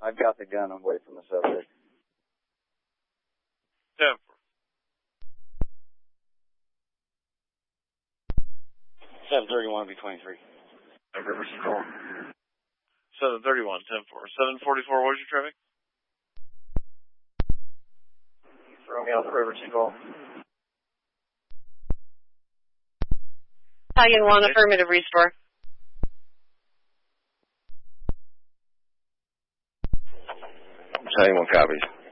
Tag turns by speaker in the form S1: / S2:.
S1: I've got the gun away from the subject.
S2: 10-4.
S3: 731 be 23.
S1: River Call.
S2: 731, 10-4. 744, what was your traffic?
S1: Romeo, River Call.
S4: Italian 1, affirmative, restore.
S3: Italian 1 copies.